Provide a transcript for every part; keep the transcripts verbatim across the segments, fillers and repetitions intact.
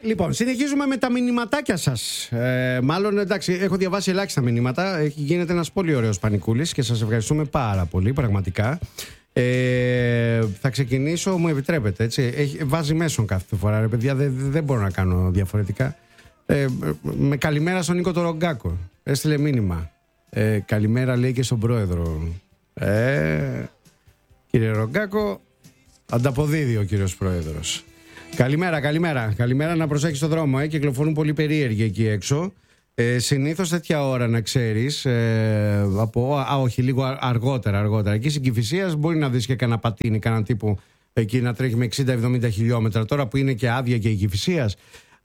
Λοιπόν, συνεχίζουμε με τα μηνυματάκια σας. Ε, μάλλον εντάξει, έχω διαβάσει ελάχιστα μηνύματα. Έχει γίνεται ένας πολύ ωραίος πανικούλης και σας ευχαριστούμε πάρα πολύ, πραγματικά. Ε, θα ξεκινήσω, μου επιτρέπετε, έτσι. Έχει, βάζει μέσον κάθε φορά, ρε παιδιά, δεν, δεν μπορώ να κάνω διαφορετικά. Ε, με καλημέρα στον Νίκο τον Ρογκάκο. Έστειλε μήνυμα. Ε, καλημέρα, λέει, και στον πρόεδρο. Ε, κύριε Ρογκάκο, ανταποδίδει ο κύριος πρόεδρος. Καλημέρα, καλημέρα. Καλημέρα, να προσέχεις στον δρόμο. Ε. Κυκλοφορούν πολύ περίεργοι εκεί έξω. Ε, συνήθως τέτοια ώρα, να ξέρεις, ε, από, α, όχι, λίγο αργότερα, αργότερα. Εκεί στην Κηφισίας μπορεί να δεις και κανένα πατίνι, κανένα τύπου εκεί να τρέχει με εξήντα εβδομήντα χιλιόμετρα. Τώρα που είναι και άδεια και η Κηφισίας,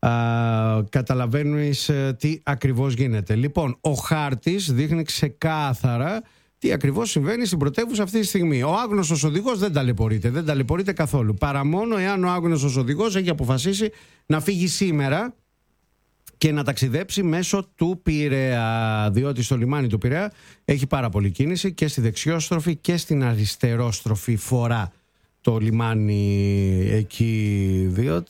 καταλαβαίνεις ε, τι ακριβώς γίνεται. Λοιπόν, ο χάρτης δείχνει ξεκάθαρα τι ακριβώς συμβαίνει στην πρωτεύουσα αυτή τη στιγμή. Ο άγνωστος οδηγός δεν ταλαιπωρείται, δεν ταλαιπωρείται καθόλου. Παρά μόνο εάν ο άγνωστος οδηγός έχει αποφασίσει να φύγει σήμερα και να ταξιδέψει μέσω του Πειραιά. Διότι στο λιμάνι του Πειραιά έχει πάρα πολλή κίνηση και στη δεξιόστροφη και στην αριστερόστροφη φορά το λιμάνι εκεί.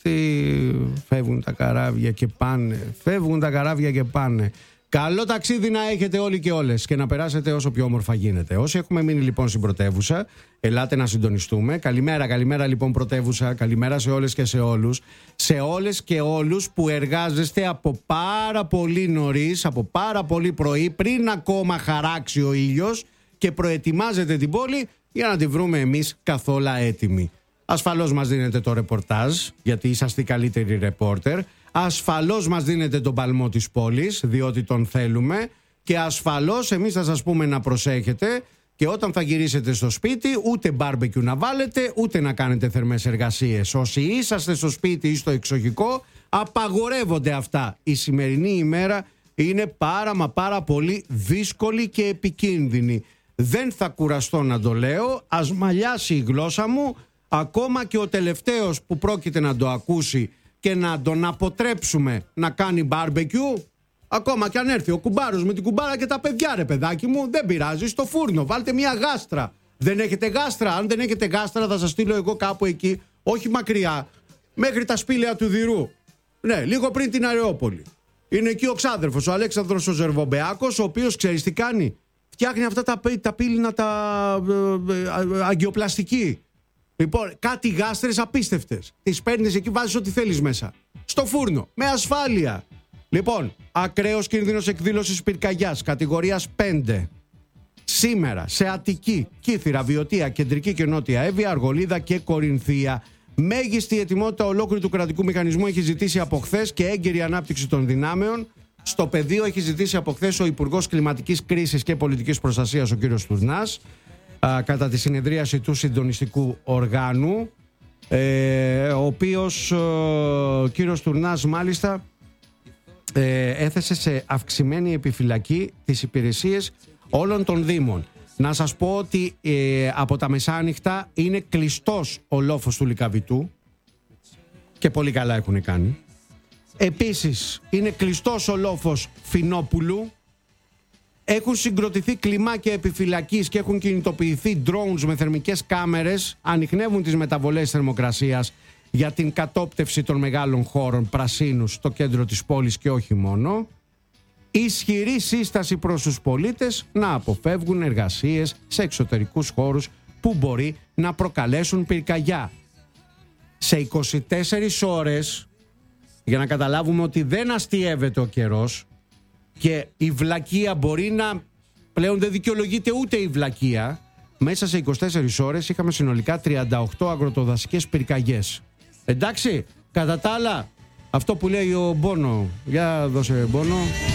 Διότι φεύγουν τα καράβια και πάνε. Φεύγουν τα καράβια και πάνε. Καλό ταξίδι να έχετε όλοι και όλες και να περάσετε όσο πιο όμορφα γίνεται. Όσοι έχουμε μείνει λοιπόν στην πρωτεύουσα, ελάτε να συντονιστούμε. Καλημέρα, καλημέρα λοιπόν πρωτεύουσα. Καλημέρα σε όλες και σε όλους. Σε όλες και όλους που εργάζεστε από πάρα πολύ νωρίς, από πάρα πολύ πρωί, πριν ακόμα χαράξει ο ήλιος και προετοιμάζετε την πόλη για να τη βρούμε εμείς καθόλου έτοιμη. Ασφαλώς μας δίνετε το ρεπορτάζ, γιατί είσαστε οι καλύτεροι ρεπόρτερ. Ασφαλώς μας δίνετε τον παλμό της πόλης, διότι τον θέλουμε. Και ασφαλώς εμείς θα σας πούμε να προσέχετε. Και όταν θα γυρίσετε στο σπίτι, ούτε μπάρμπεκιου να βάλετε, ούτε να κάνετε θερμές εργασίες. Όσοι είσαστε στο σπίτι ή στο εξοχικό, απαγορεύονται αυτά. Η σημερινή ημέρα είναι πάρα μα πάρα πολύ δύσκολη και επικίνδυνη. Δεν θα κουραστώ να το λέω, ας μαλλιάσει η γλώσσα μου. Ακόμα και ο τελευταίος που πρόκειται να το ακούσει και να τον αποτρέψουμε να κάνει μπάρμπεκιου, ακόμα και αν έρθει ο κουμπάρος με την κουμπάρα και τα παιδιά, ρε παιδάκι μου, δεν πειράζει, στο φούρνο βάλτε μια γάστρα. Δεν έχετε γάστρα? Αν δεν έχετε γάστρα θα σας στείλω εγώ κάπου εκεί, όχι μακριά, μέχρι τα σπήλαια του Δηρού. Ναι, λίγο πριν την Αρεόπολη. Είναι εκεί ο ξάδερφος, ο Αλέξανδρος ο Ζερβομπεάκος, ο οποίος ξέρεις τι κάνει? Φτιάχνει αυτά τα, τα πύληνα, τα ε, ε, ε, αγκιοπλαστική. Λοιπόν, κάτι γάστρες απίστευτες. Τις παίρνεις εκεί, βάζεις ό,τι θέλεις μέσα. Στο φούρνο, με ασφάλεια. Λοιπόν, ακραίος κίνδυνος εκδήλωσης πυρκαγιάς, κατηγορίας πέντε. Σήμερα, σε Αττική, Κύθυρα, Βιωτία, Κεντρική και Νότια Εύβοια, Αργολίδα και Κορινθία. Μέγιστη ετοιμότητα ολόκληρου του κρατικού μηχανισμού έχει ζητήσει από χθες και έγκαιρη ανάπτυξη των δυνάμεων. Στο πεδίο έχει ζητήσει από χθες ο Υπουργός Κλιματικής Κρίσης και Πολιτικής Προστασίας, ο κύριος Τουρνάς, κατά τη συνεδρίαση του συντονιστικού οργάνου, ε, ο οποίος ο κύριος Τουρνάς μάλιστα ε, έθεσε σε αυξημένη επιφυλακή τις υπηρεσίες όλων των δήμων. Να σας πω ότι ε, από τα μεσάνυχτα είναι κλειστός ο λόφος του Λυκαβητού και πολύ καλά έχουν κάνει. Επίσης είναι κλειστός ο λόφος Φινόπουλου. Έχουν συγκροτηθεί κλιμάκια επιφυλακής και έχουν κινητοποιηθεί drones με θερμικές κάμερες. Ανιχνεύουν τις μεταβολές θερμοκρασίας για την κατόπτευση των μεγάλων χώρων πρασίνους στο κέντρο της πόλης και όχι μόνο. Ισχυρή σύσταση προς τους πολίτες να αποφεύγουν εργασίες σε εξωτερικούς χώρους που μπορεί να προκαλέσουν πυρκαγιά. Σε είκοσι τέσσερις ώρες, για να καταλάβουμε ότι δεν αστιεύεται ο καιρός, και η βλακεία μπορεί να... πλέον δεν δικαιολογείται ούτε η βλακεία. Μέσα σε είκοσι τέσσερις ώρες είχαμε συνολικά τριάντα οκτώ αγροτοδασικές πυρκαγιές. Εντάξει, κατά τα άλλα, αυτό που λέει ο Μπόνο. Για δώσε Μπόνο.